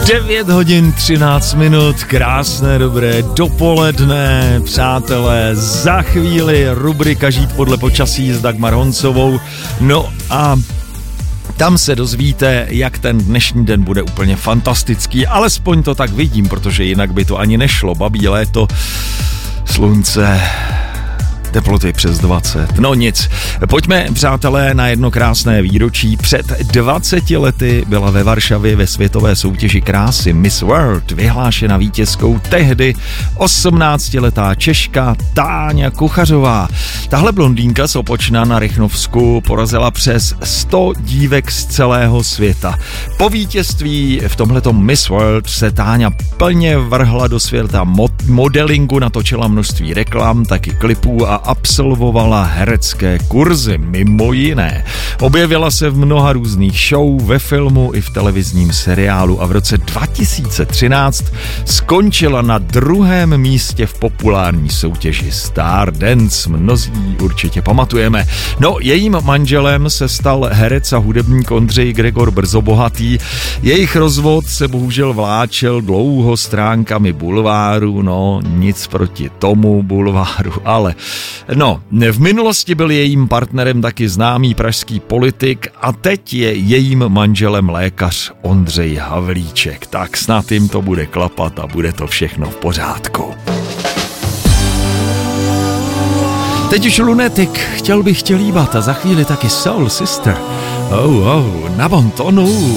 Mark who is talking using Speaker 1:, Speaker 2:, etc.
Speaker 1: 9 hodin 13 minut, krásné dobré dopoledne, přátelé, za chvíli rubrika Žít podle počasí s Dagmar Honcovou, no a tam se dozvíte, jak ten dnešní den bude úplně fantastický, alespoň to tak vidím, protože jinak by to ani nešlo, babí léto, slunce, teploty přes 20. No nic, pojďme, přátelé, na jedno krásné výročí. Před 20 lety byla ve Varšavě ve světové soutěži krásy Miss World vyhlášena vítězkou tehdy 18letá Češka Táňa Kuchařová. Tahle blondýnka z Opočna na Rychnovsku porazila přes 100 dívek z celého světa. Po vítězství v tomhletom Miss World se Táňa plně vrhla do světa modelingu, natočila množství reklam, taky klipů a absolvovala herecké kurzy, mimo jiné. Objevila se v mnoha různých show, ve filmu i v televizním seriálu a v roce 2013 skončila na 2. místě v populární soutěži Star Dance. Mnozí určitě pamatujeme. No, jejím manželem se stal herec a hudebník Ondřej Gregor Brzobohatý. Jejich rozvod se bohužel vláčel dlouho stránkami bulváru, no nic proti tomu bulváru, ale no, v minulosti byl jejím partnerem taky známý pražský politik a teď je jejím manželem lékař Ondřej Havlíček. Tak snad jim to bude klapat a bude to všechno v pořádku. Teď už Lunatic, chtěl bych tě líbat a za chvíli taky Soul Sister. Na bontonu.